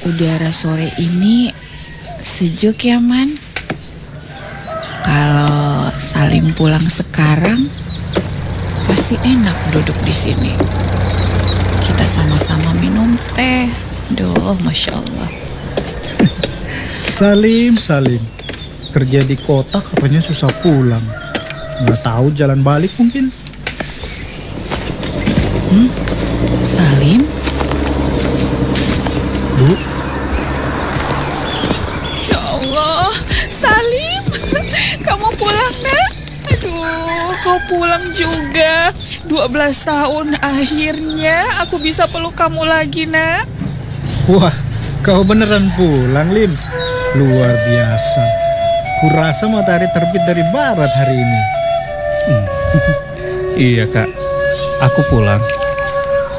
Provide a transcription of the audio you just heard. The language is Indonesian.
Udara sore ini sejuk ya, Man. Kalau Salim pulang sekarang, pasti enak duduk di sini. Kita sama-sama minum teh. Duh, Masya Allah. Salim. Kerja di kota katanya susah pulang. Nggak tahu jalan balik mungkin. Salim? Bu, Ya Allah, Salim. Kamu pulang, Nak? Aduh, kau pulang juga. 12 tahun akhirnya aku bisa peluk kamu lagi, Nak. wah, kau beneran pulang, Lim. Luar biasa. Kurasa matahari terbit dari barat hari ini. Iya kak, aku pulang.